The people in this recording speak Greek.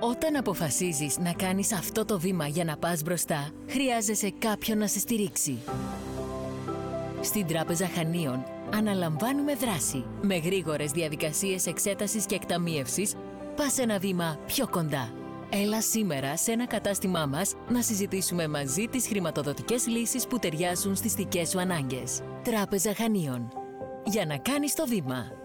Όταν αποφασίζεις να κάνεις αυτό το βήμα για να πας μπροστά, χρειάζεσαι κάποιον να σε στηρίξει. Στην Τράπεζα Χανίων αναλαμβάνουμε δράση. Με γρήγορες διαδικασίες εξέτασης και εκταμίευσης, πας ένα βήμα πιο κοντά. Έλα σήμερα σε ένα κατάστημά μας να συζητήσουμε μαζί τις χρηματοδοτικές λύσεις που ταιριάζουν στις δικές σου ανάγκες. Τράπεζα Χανίων. Για να κάνεις το βήμα.